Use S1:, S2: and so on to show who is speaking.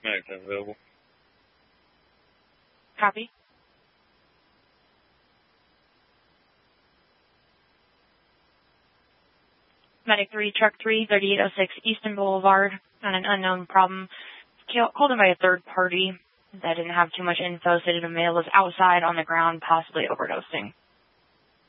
S1: Medic 10 available.
S2: Copy. Medic 3, Truck 3, 3806 Easton Boulevard on an unknown problem. Called in by a third party that didn't have too much info, said a male was outside on the ground, possibly overdosing.